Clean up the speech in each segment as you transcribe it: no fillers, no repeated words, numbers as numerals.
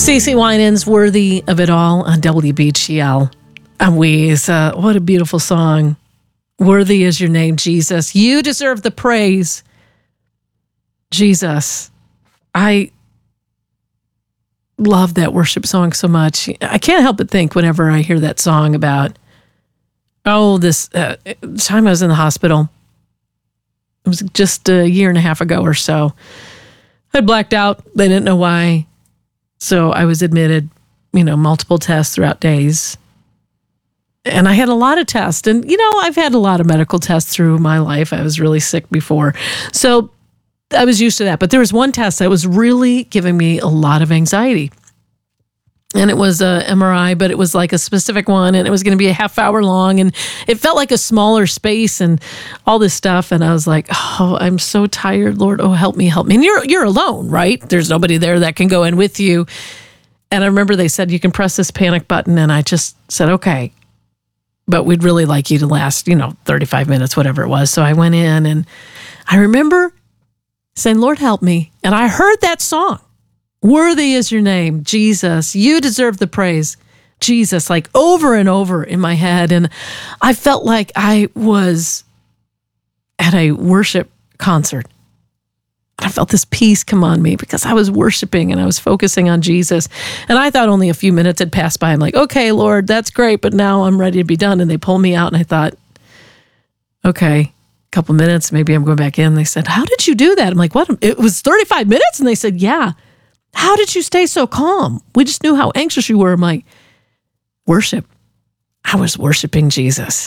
CeCe Winans, Worthy of It All on WBGL. And what a beautiful song. Worthy is your name, Jesus. You deserve the praise. Jesus. I love that worship song so much. I can't help but think whenever I hear that song about, this time I was in the hospital. It was just a year and a half ago or so. I blacked out. They didn't know why. So I was admitted, multiple tests throughout days. And I had a lot of tests. And, I've had a lot of medical tests through my life. I was really sick before. So I was used to that. But there was one test that was really giving me a lot of anxiety. And it was a MRI, but it was like a specific one. And it was going to be a half hour long. And it felt like a smaller space and all this stuff. And I was like, I'm so tired, Lord. Oh, help me, help me. And you're alone, right? There's nobody there that can go in with you. And I remember they said, you can press this panic button. And I just said, okay. But we'd really like you to last, 35 minutes, whatever it was. So I went in and I remember saying, Lord, help me. And I heard that song. Worthy is your name, Jesus. You deserve the praise, Jesus, like over and over in my head. And I felt like I was at a worship concert. I felt this peace come on me because I was worshiping and I was focusing on Jesus. And I thought only a few minutes had passed by. I'm like, okay, Lord, that's great, but now I'm ready to be done. And they pulled me out and I thought, okay, a couple minutes, maybe I'm going back in. They said, how did you do that? I'm like, what? It was 35 minutes? And they said, yeah. How did you stay so calm? We just knew how anxious you were. I'm like, worship. I was worshiping Jesus.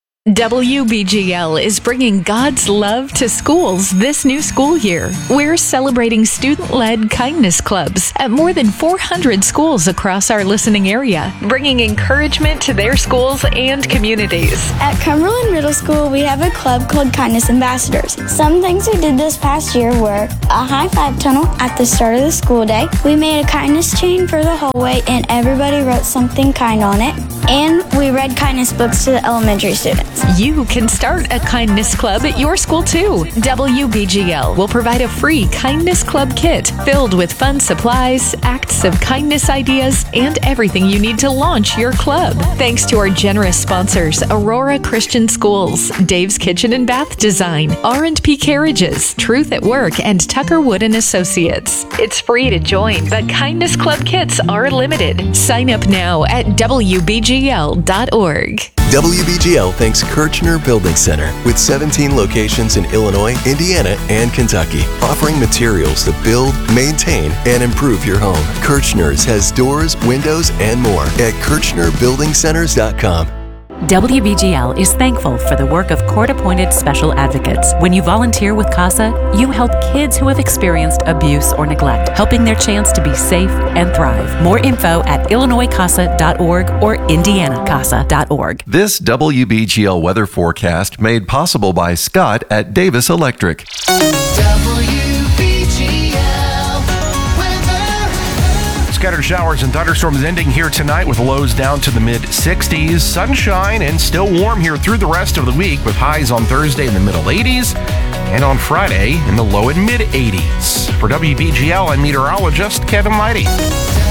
WBGL is bringing God's love to schools this new school year. We're celebrating student-led kindness clubs at more than 400 schools across our listening area, bringing encouragement to their schools and communities. At Cumberland Middle School, we have a club called Kindness Ambassadors. Some things we did this past year were a high five tunnel at the start of the school day. We made a kindness chain for the hallway and everybody wrote something kind on it. And we read kindness books to the elementary students. You can start a kindness club at your school too. WBGL will provide a free kindness club kit filled with fun supplies, acts of kindness ideas, and everything you need to launch your club. Thanks to our generous sponsors, Aurora Christian Schools, Dave's Kitchen and Bath Design, R&P Carriages, Truth at Work, and Tucker Wood and Associates. It's free to join, but kindness club kits are limited. Sign up now at WBGL.org. WBGL thanks Kirchner Building Center with 17 locations in Illinois, Indiana, and Kentucky, offering materials to build, maintain, and improve your home. Kirchner's has doors, windows, and more at KirchnerBuildingCenters.com. WBGL is thankful for the work of court-appointed special advocates. When you volunteer with CASA, you help kids who have experienced abuse or neglect, helping their chance to be safe and thrive. More info at IllinoisCASA.org or IndianaCASA.org. This WBGL weather forecast made possible by Scott at Davis Electric. Scattered showers and thunderstorms ending here tonight with lows down to the mid-60s. Sunshine and still warm here through the rest of the week with highs on Thursday in the middle 80s and on Friday in the low and mid 80s. For WBGL, I'm meteorologist Kevin Leidy.